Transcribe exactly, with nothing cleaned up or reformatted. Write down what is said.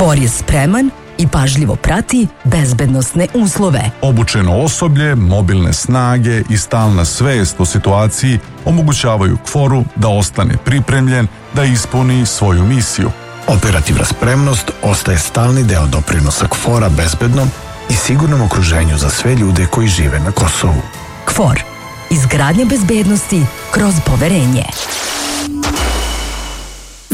KFOR je spreman i pažljivo prati bezbednosne uslove. Obučeno osoblje, mobilne snage i stalna svest o situaciji omogućavaju KFOR-u da ostane pripremljen da ispuni svoju misiju. Operativna spremnost ostaje stalni deo doprinosa KFOR-a bezbednom i sigurnom okruženju za sve ljude koji žive na Kosovu. KFOR. Izgradnja bezbednosti kroz poverenje.